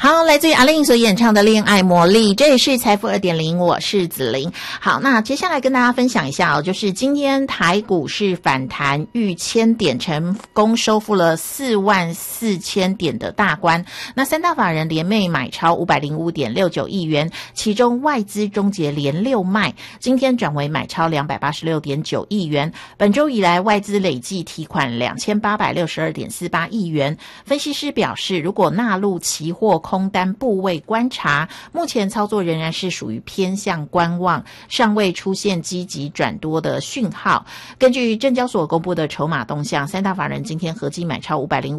好，来自于阿令所演唱的《恋爱魔力》，这也是财富 2.0， 我是子琳。好，那接下来跟大家分享一下就是今天台股是反弹逾1000点，成功收复了44000点的大关。那三大法人联袂买超505.69亿元，其中外资终结连6卖，今天转为买超286.9亿元。本周以来，外资累计提款2862.48亿元。分析师表示，如果纳入期货空单部位观察，目前操作仍然是属于偏向观望，尚未出现积极转多的讯号。根据证交所公布的筹码动向，三大法人今天合计买超505